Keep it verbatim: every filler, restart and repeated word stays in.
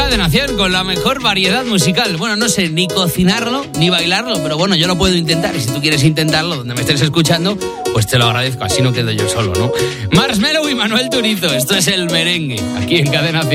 Cadena cien con la mejor variedad musical. Bueno, no sé ni cocinarlo ni bailarlo, pero bueno, yo lo puedo intentar. Y si tú quieres intentarlo, donde me estés escuchando, pues te lo agradezco. Así no quedo yo solo, ¿no? Marshmello y Manuel Turizo. Esto es El Merengue, aquí en Cadena cien.